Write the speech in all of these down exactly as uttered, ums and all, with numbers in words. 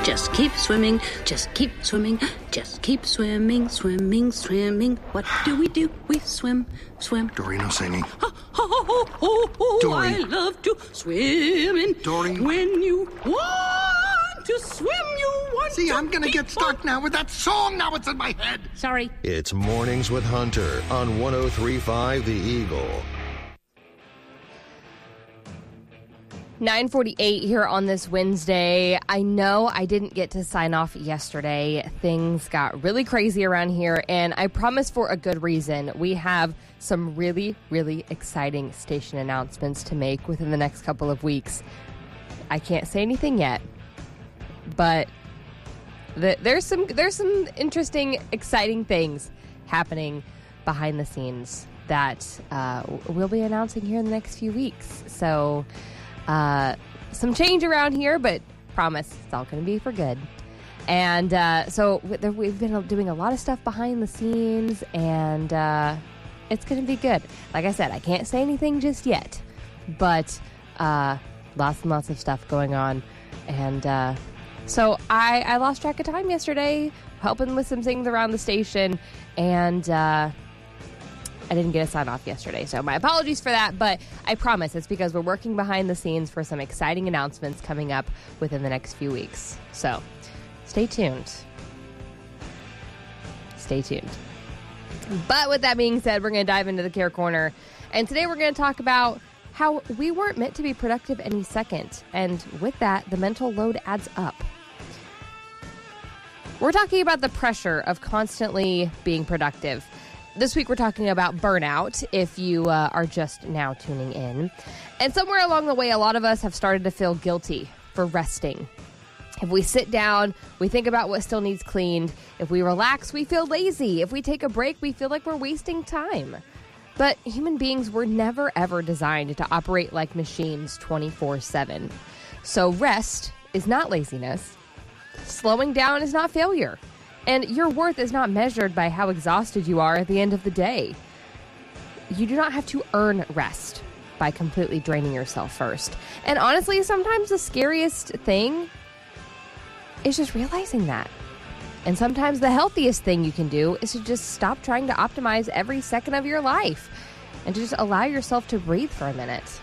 Just keep swimming, just keep swimming, just keep swimming, swimming, swimming. What do we do? We swim, swim. Doreen singing. Oh, oh, oh, oh, Doreen. I love to swim in. Doreen. When you want to swim, you want See, to I'm gonna keep get stuck on. now with that song. Now it's in my head. Sorry. It's Mornings with Hunter on one oh three point five The Eagle. nine forty-eight here on this Wednesday. I know I didn't get to sign off yesterday. Things got really crazy around here, and I promise for a good reason. We have some really, really exciting station announcements to make within the next couple of weeks. I can't say anything yet, but the, there's some there's some interesting, exciting things happening behind the scenes that uh, we'll be announcing here in the next few weeks. So Uh, some change around here, but promise it's all going to be for good. And uh, so we've been doing a lot of stuff behind the scenes, and uh, it's going to be good. Like I said, I can't say anything just yet, but uh, lots and lots of stuff going on. And uh, so I, I lost track of time yesterday, helping with some things around the station, and uh, I didn't get a sign off yesterday, so my apologies for that, but I promise it's because we're working behind the scenes for some exciting announcements coming up within the next few weeks. So stay tuned. Stay tuned. But with that being said, we're going to dive into the Care Corner, and today we're going to talk about how we weren't meant to be productive any second, and with that, the mental load adds up. We're talking about the pressure of constantly being productive. This week, we're talking about burnout, if you uh, are just now tuning in. And somewhere along the way, a lot of us have started to feel guilty for resting. If we sit down, we think about what still needs cleaned. If we relax, we feel lazy. If we take a break, we feel like we're wasting time. But human beings were never, ever designed to operate like machines twenty-four seven. So rest is not laziness. Slowing down is not failure. And your worth is not measured by how exhausted you are at the end of the day. You do not have to earn rest by completely draining yourself first. And honestly, sometimes the scariest thing is just realizing that. And sometimes the healthiest thing you can do is to just stop trying to optimize every second of your life and to just allow yourself to breathe for a minute.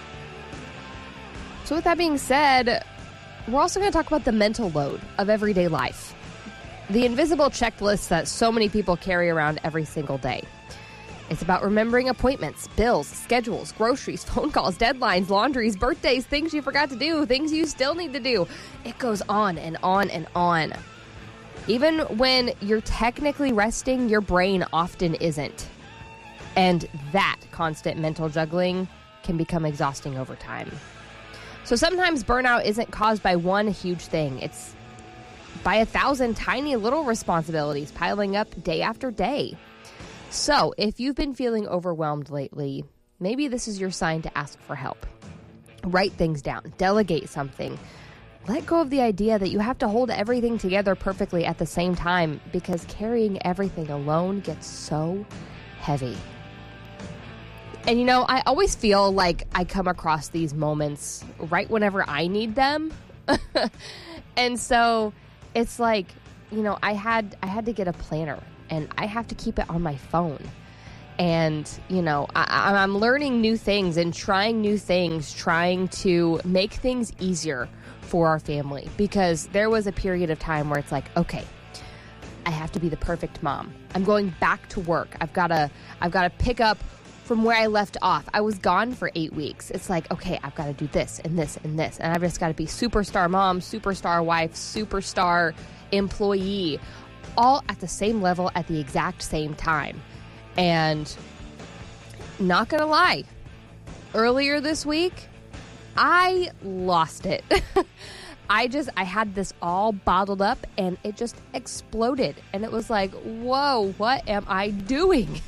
So with that being said, we're also going to talk about the mental load of everyday life. The invisible checklist that so many people carry around every single day. It's about remembering appointments, bills, schedules, groceries, phone calls, deadlines, laundries, birthdays, things you forgot to do, things you still need to do. It goes on and on and on. Even when you're technically resting, your brain often isn't. And that constant mental juggling can become exhausting over time. So sometimes burnout isn't caused by one huge thing. It's by a thousand tiny little responsibilities piling up day after day. So if you've been feeling overwhelmed lately, maybe this is your sign to ask for help. Write things down, delegate something. Let go of the idea that you have to hold everything together perfectly at the same time, because carrying everything alone gets so heavy. And you know, I always feel like I come across these moments right whenever I need them. And so it's like, you know, I had I had to get a planner, and I have to keep it on my phone. And, you know, I, I'm learning new things and trying new things, trying to make things easier for our family. Because there was a period of time where it's like, okay, I have to be the perfect mom. I'm going back to work. I've got to I've got to pick up from where I left off. I was gone for eight weeks. It's like, okay, I've got to do this and this and this. And I've just got to be superstar mom, superstar wife, superstar employee, all at the same level at the exact same time. And not going to lie, earlier this week, I lost it. I just, I had this all bottled up and it just exploded. And it was like, whoa, what am I doing?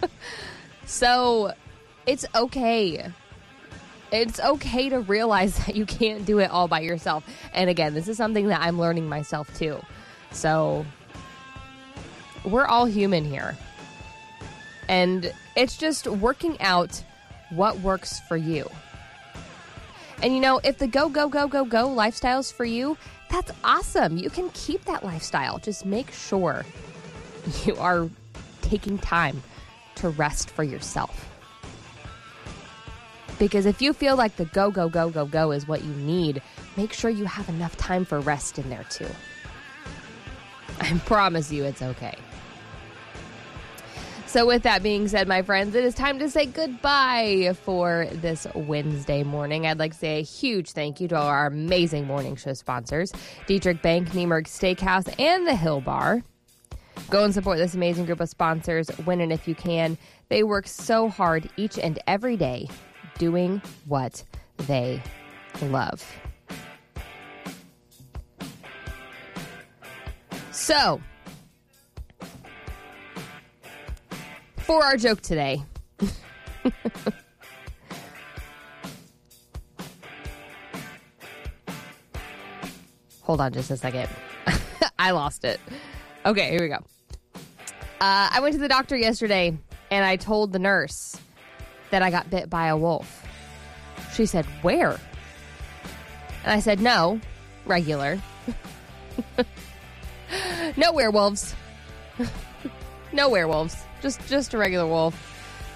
So it's okay. It's okay to realize that you can't do it all by yourself. And again, this is something that I'm learning myself too. So we're all human here. And it's just working out what works for you. And, you know, if the go, go, go, go, go lifestyle's for you, that's awesome. You can keep that lifestyle. Just make sure you are taking time to rest for yourself. Because if you feel like the go, go, go, go, go is what you need, make sure you have enough time for rest in there too. I promise you it's okay. So with that being said, my friends, it is time to say goodbye for this Wednesday morning. I'd like to say a huge thank you to our amazing morning show sponsors, Dietrich Bank, Niemerg Steakhouse, and the Hill Bar. Go and support this amazing group of sponsors when and if you can. They work so hard each and every day doing what they love. So, for our joke today, hold on just a second. I lost it. Okay, here we go. Uh, I went to the doctor yesterday, and I told the nurse that I got bit by a wolf. She said, where? And I said, no, regular. No werewolves. No werewolves. Just just a regular wolf.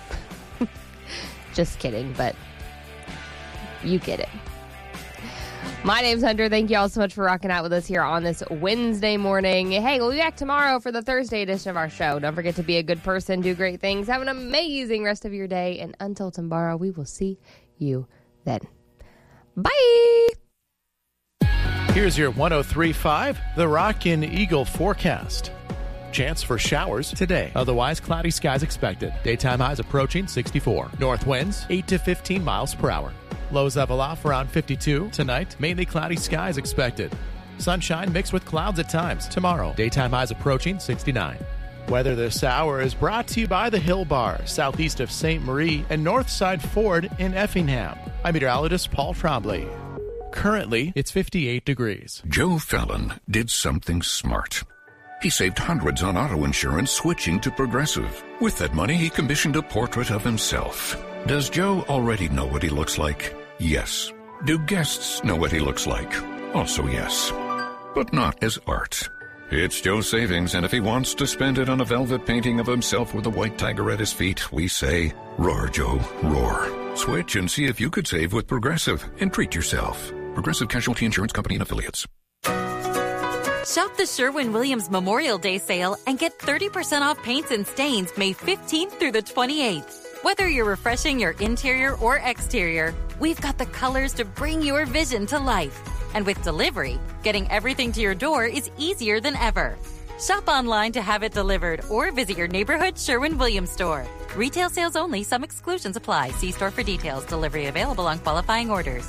Just kidding, but you get it. My name's Hunter. Thank you all so much for rocking out with us here on this Wednesday morning. Hey, we'll be back tomorrow for the Thursday edition of our show. Don't forget to be a good person, do great things, have an amazing rest of your day, and until tomorrow, we will see you then. Bye! Here's your one oh three point five The Rockin' Eagle forecast. Chance for showers today. Otherwise, cloudy skies expected. Daytime highs approaching sixty-four. North winds eight to fifteen miles per hour. Lows level off around fifty-two. Tonight, mainly cloudy skies expected. Sunshine mixed with clouds at times. Tomorrow, daytime highs approaching sixty-nine. Weather this hour is brought to you by the Hill Bar, southeast of Saint Marie, and Northside Ford in Effingham. I'm meteorologist Paul Trombley. Currently, it's fifty-eight degrees. Joe Fallon did something smart. He saved hundreds on auto insurance switching to Progressive. With that money, he commissioned a portrait of himself. Does Joe already know what he looks like? Yes. Do guests know what he looks like? Also yes. But not as art. It's Joe's savings, and if he wants to spend it on a velvet painting of himself with a white tiger at his feet, we say, roar, Joe, roar. Switch and see if you could save with Progressive and treat yourself. Progressive Casualty Insurance Company and Affiliates. Shop the Sherwin-Williams Memorial Day sale and get thirty percent off paints and stains May fifteenth through the twenty-eighth. Whether you're refreshing your interior or exterior, we've got the colors to bring your vision to life. And with delivery, getting everything to your door is easier than ever. Shop online to have it delivered or visit your neighborhood Sherwin-Williams store. Retail sales only. Some exclusions apply. See store for details. Delivery available on qualifying orders.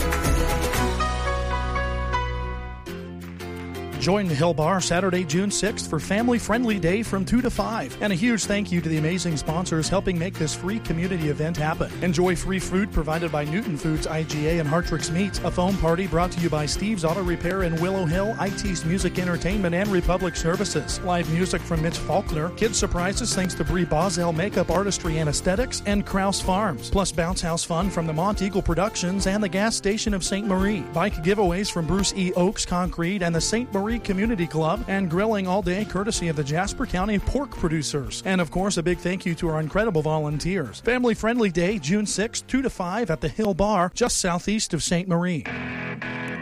Join the Hill Bar Saturday, June sixth for Family Friendly Day from two to five. And a huge thank you to the amazing sponsors helping make this free community event happen. Enjoy free food provided by Newton Foods, I G A, and Hartrix Meats. A foam party brought to you by Steve's Auto Repair in Willow Hill, I T's Music Entertainment, and Republic Services. Live music from Mitch Faulkner. Kids surprises thanks to Brie Boswell Makeup Artistry and Aesthetics, and Krause Farms. Plus bounce house fun from the Mont Eagle Productions and the gas station of Saint Marie. Bike giveaways from Bruce E. Oaks Concrete and the Saint Marie Community Club, and grilling all day courtesy of the Jasper County pork producers. And of course, a big thank you to our incredible volunteers. Family Friendly Day, June sixth, two to five at the Hill Bar, just southeast of Saint Marie.